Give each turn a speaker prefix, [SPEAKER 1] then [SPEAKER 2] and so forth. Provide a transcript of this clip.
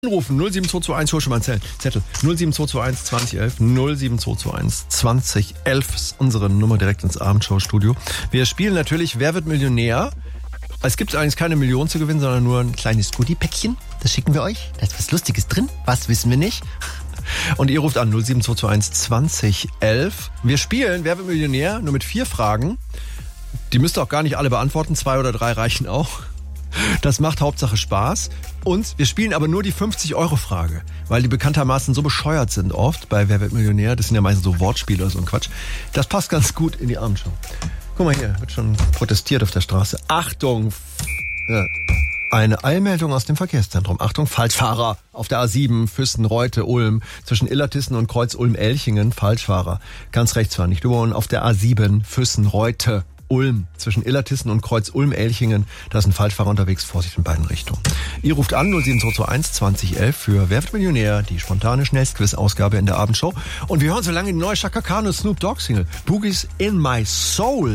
[SPEAKER 1] Anrufen 07221, hol schon mal einen Zettel. 07221 2011, 07221 2011 ist unsere Nummer direkt ins Abendshow-Studio. Wir spielen natürlich Wer wird Millionär? Es gibt eigentlich keine Million zu gewinnen, sondern nur ein kleines Goodie-Päckchen. Das schicken wir euch. Da ist was Lustiges drin. Was wissen wir nicht. Und ihr ruft an 07221 2011. Wir spielen Wer wird Millionär? Nur mit 4 Fragen. Die müsst ihr auch gar nicht alle beantworten. 2 oder 3 reichen auch. Das macht Hauptsache Spaß. Und wir spielen aber nur die 50-Euro-Frage, weil die bekanntermaßen so bescheuert sind oft bei Wer wird Millionär. Das sind ja meistens so Wortspiele oder so ein Quatsch. Das passt ganz gut in die Abendshow. Guck mal hier, wird schon protestiert auf der Straße. Achtung! Ja. Eine Eilmeldung aus dem Verkehrszentrum. Achtung, Falschfahrer auf der A7, Füssen, Reute, Ulm. Zwischen Illertissen und Kreuz Ulm-Elchingen, Falschfahrer. Ganz rechts fahren, nicht überholen. Auf der A7, Füssen, Reute, Ulm, zwischen Illertissen und Kreuz Ulm-Elchingen, da ist ein Falschfahrer unterwegs, Vorsicht in beiden Richtungen. Ihr ruft an 07221 2011 für Wer wird Millionär, die spontane Schnellstquiz-Ausgabe in der Abendshow. Und wir hören so lange die neue Chaka Khan und Snoop Dogg Single, Boogies in My Soul.